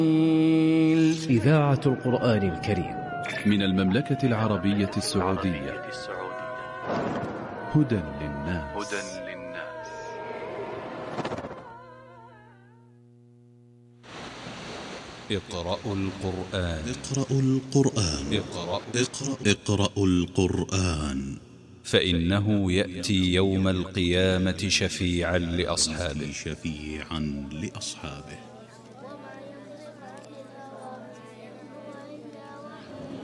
إذاعة القرآن الكريم من المملكة العربية السعودية. هدى للناس. اقرأوا القرآن. اقرأوا القرآن فإنه يأتي يوم القيامة شفيعا لأصحابه.